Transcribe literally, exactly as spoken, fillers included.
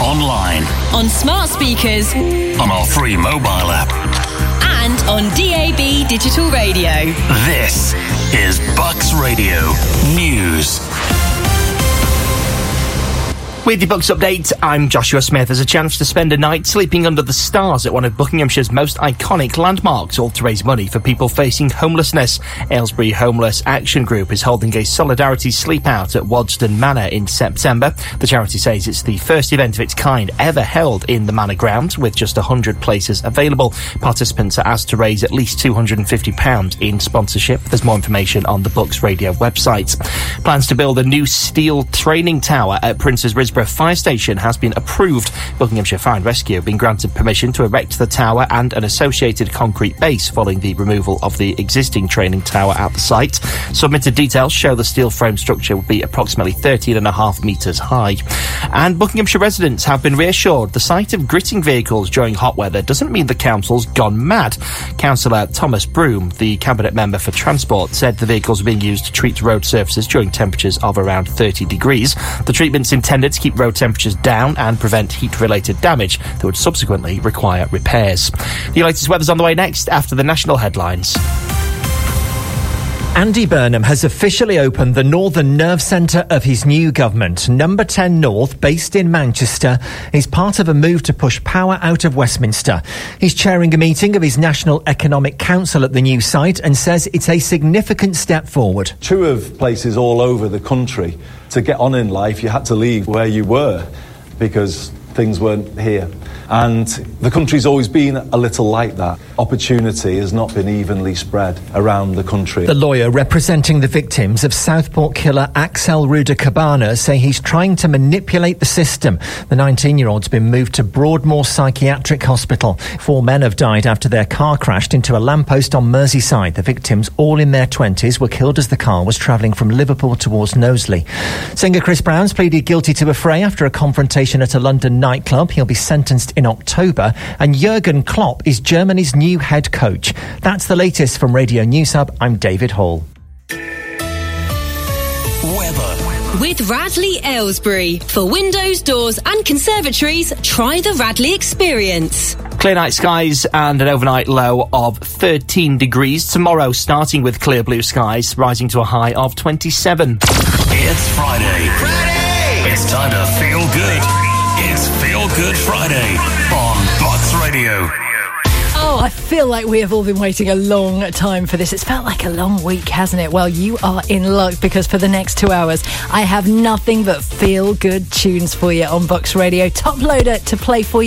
online, on smart speakers, on our free mobile app, and on D A B digital radio. This is Bucks Radio News. With your Bucks update, I'm Joshua Smith. There's a chance to spend a night sleeping under the stars at one of Buckinghamshire's most iconic landmarks, all to raise money for people facing homelessness. Aylesbury Homeless Action Group is holding a solidarity sleep out at Wadston Manor in September. The charity says it's the first event of its kind ever held in the Manor grounds, with just one hundred places available. Participants are asked to raise at least two hundred fifty pounds in sponsorship. There's more information on the Bucks Radio website. Plans to build a new steel training tower at Prince's Risborough Fire Station has been approved. Buckinghamshire Fire and Rescue have been granted permission to erect the tower and an associated concrete base following the removal of the existing training tower at the site. Submitted details show the steel frame structure will be approximately thirteen and a half metres high. And Buckinghamshire residents have been reassured the sight of gritting vehicles during hot weather doesn't mean the council's gone mad. Councillor Thomas Broom, the Cabinet Member for Transport, said the vehicles are being used to treat road surfaces during temperatures of around thirty degrees. The treatment's intended to keep road temperatures down and prevent heat-related damage that would subsequently require repairs. The latest weather's on the way next after the national headlines. Andy Burnham has officially opened the Northern Nerve Centre of his new government. Number ten North, based in Manchester, is part of a move to push power out of Westminster. He's chairing a meeting of his National Economic Council at the new site and says it's a significant step forward. True of places all over the country, to get on in life you had to leave where you were because things weren't here. And the country's always been a little like that. Opportunity has not been evenly spread around the country. The lawyer representing the victims of Southport killer Axel Ruda Cabana say he's trying to manipulate the system. The nineteen-year-old's been moved to Broadmoor Psychiatric Hospital. Four men have died after their car crashed into a lamppost on Merseyside. The victims, all in their twenties, were killed as the car was travelling from Liverpool towards Knowsley. Singer Chris Brown's pleaded guilty to a fray after a confrontation at a London nightclub. He'll be sentenced in October, and Jurgen Klopp is Germany's new head coach. That's the latest from Radio News Hub. I'm David Hall. Weather. With Radley Aylesbury. For windows, doors and conservatories, try the Radley experience. Clear night skies and an overnight low of thirteen degrees. Tomorrow, starting with clear blue skies, rising to a high of twenty-seven. It's Friday. Friday! It's time to feel good. It's Feel Good Friday on Bucks Radio. Oh, I feel like we have all been waiting a long time for this. It's felt like a long week, hasn't it? Well, you are in luck because for the next two hours, I have nothing but feel-good tunes for you on Bucks Radio. Top loader to play for you.